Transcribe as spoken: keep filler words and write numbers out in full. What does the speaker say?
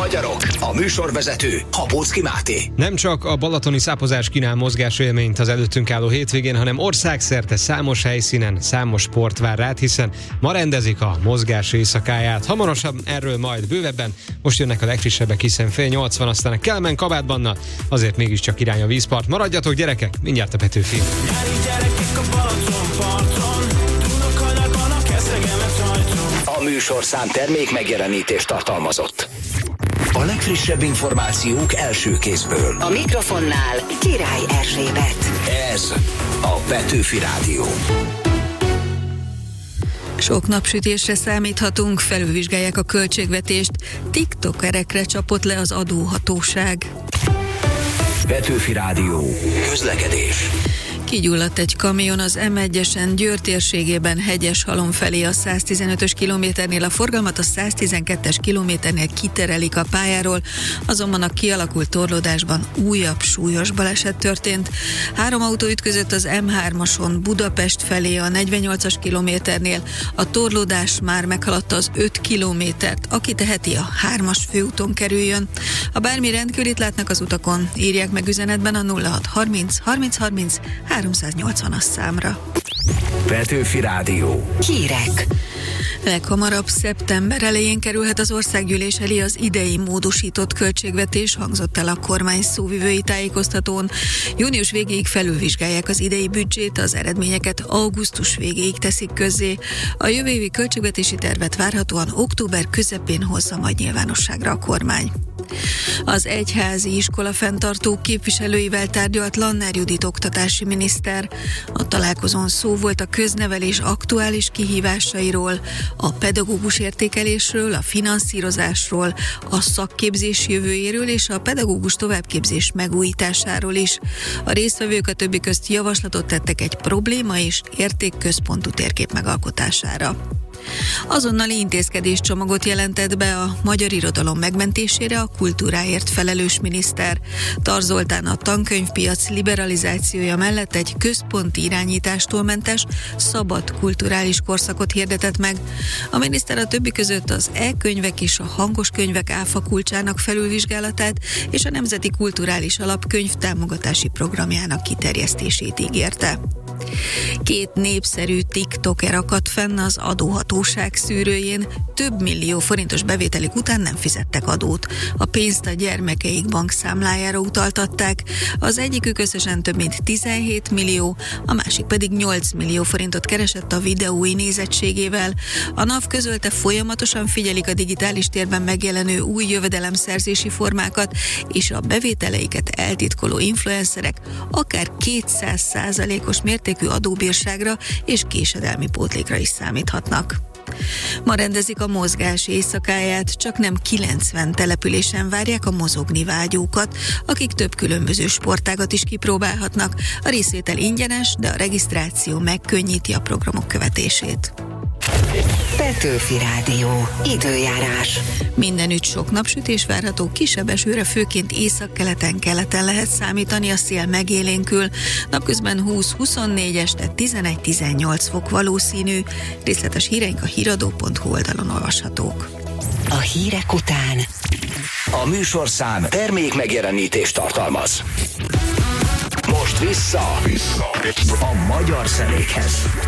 magyarok, a műsorvezető Habóczky Máté. Nem csak a balatoni szápozás kínál mozgásélményt az előttünk álló hétvégén, hanem országszerte számos helyszínen számos sport vár rád, hiszen ma rendezik a mozgás éjszakáját. Hamarosan erről majd bővebben. Most jönnek a legfrissebbek, hiszen fél nyolc van, aztán a Kelemen kabátbannal, azért mégiscsak irány a vízpart. Maradjatok gyerekek, mindjárt a Petőfi. A műsorszám termék megjelenítést tartalmazott. A legfrissebb információk első kézből. A mikrofonnál Király Erzsébet. Ez a Petőfi Rádió. Sok napsütésre számíthatunk, felülvizsgálják a költségvetést, tiktokerekre csapott le az adóhatóság. Petőfi Rádió. Közlekedés. Kigyulladt egy kamion az em egyesen Győr térségében Hegyeshalom felé a száztizenötös kilométernél, a forgalmat a száztizenkettes kilométernél kiterelik a pályáról, azonban a kialakult torlódásban újabb súlyos baleset történt. Három autó ütközött az em hármason Budapest felé a negyvennyolcas kilométernél, a torlódás már meghaladta az öt kilométert, aki teheti, a hármas főúton kerüljön. Ha bármi rendkívülit látnak az utakon, írják meg üzenetben a nulla hat harminc harminc harminc háromszáznyolcvanas számra. Petőfi Rádió. Hírek. Leghamarabb szeptember elején kerülhet az országgyűlés elé az idei módosított költségvetés, hangzott el a kormány szóvivői tájékoztatón. Június végéig felülvizsgálják az idei büdzsét, az eredményeket augusztus végéig teszik közzé. A jövő évi költségvetési tervet várhatóan október közepén hozza majd nyilvánosságra a kormány. Az egyházi iskola fenntartók képviselőivel tárgyalt Lanner Judit oktatási miniszter. A találkozón szó volt a köznevelés aktuális kihívásairól, a pedagógus értékelésről, a finanszírozásról, a szakképzés jövőjéről és a pedagógus továbbképzés megújításáról is. A résztvevők a többi közt javaslatot tettek egy probléma és értékközpontú térkép megalkotására. Azonnali intézkedéscsomagot jelentett be a magyar irodalom megmentésére a kultúráért felelős miniszter. Tar Zoltán a tankönyvpiac liberalizációja mellett egy központi irányítástól mentes, szabad kulturális korszakot hirdetett meg. A miniszter a többi között az e-könyvek és a hangos könyvek áfa kulcsának felülvizsgálatát és a Nemzeti Kulturális Alap könyv támogatási programjának kiterjesztését ígérte. Két népszerű tiktoker akadt fenn az adóhatóság szűrőjén, több millió forintos bevételük után nem fizettek adót. A pénzt a gyermekeik bankszámlájára utaltatták, az egyikük összesen több mint tizenhét millió, a másik pedig nyolc millió forintot keresett a videói nézettségével. A NAV közölte, folyamatosan figyelik a digitális térben megjelenő új jövedelemszerzési formákat, és a bevételeiket eltitkoló influencerek akár kétszáz százalékos mértékű adóbírságra és késedelmi pótlékra is számíthatnak. Ma rendezik a mozgás éjszakáját, csak nem kilencven településen várják a mozogni vágyókat, akik több különböző sportágat is kipróbálhatnak. A részvétel ingyenes, de a regisztráció megkönnyíti a programok követését. Petőfi Rádió. Időjárás. Mindenütt sok napsütés várható, kisebb esőre főként északkeleten, keleten lehet számítani, a szél megélénkül. Napközben húsz-huszonnégy, este tizenegy-tizennyolc fok valószínű. Részletes híreink a híradó pont hu oldalon olvashatók. A hírek után A műsorszám termék megjelenítést tartalmaz. Most vissza, vissza a magyar zenékhez.